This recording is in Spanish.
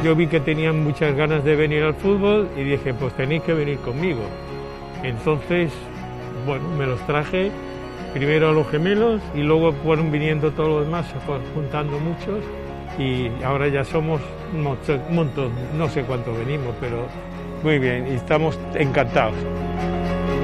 Yo vi que tenían muchas ganas de venir al fútbol y dije, pues tenéis que venir conmigo. Entonces, bueno, me los traje primero a los gemelos y luego fueron viniendo todos los demás, se fueron juntando muchos y ahora ya somos un montón, no sé cuánto venimos, pero muy bien y estamos encantados.